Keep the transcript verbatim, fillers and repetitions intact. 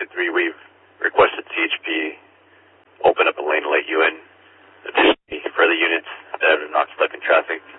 Unit three, we've requested C H P open up a lane to let you in. Additionally, for the units that are not stuck in traffic,